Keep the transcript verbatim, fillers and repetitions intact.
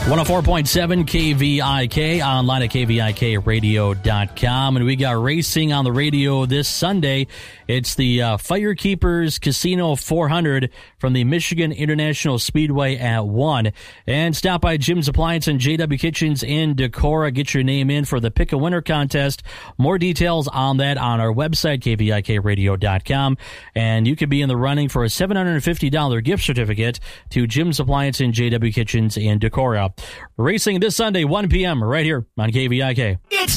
one oh four point seven K V I K, online at K V I K radio dot com. And we got racing on the radio this Sunday. It's the uh, Firekeepers Casino four hundred from the Michigan International Speedway at one. And stop by Jim's Appliance and J W Kitchens in Decorah. Get your name in for the Pick a Winner contest. More details on that on our website, K V I K radio dot com. And you could be in the running for a seven hundred fifty dollars gift certificate to Jim's Appliance and J W Kitchens in Decorah. Racing this Sunday, one p.m. right here on K V I K. It's